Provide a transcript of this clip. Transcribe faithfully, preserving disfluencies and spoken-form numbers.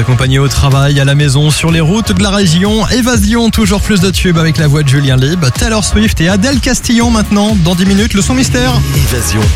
accompagner au travail, à la maison, sur les routes de la région. Évasion, toujours plus de tubes avec la voix de Julien Lieb, Taylor Swift et Adèle Castillon maintenant. Dans dix minutes, le son mystère. Évasion.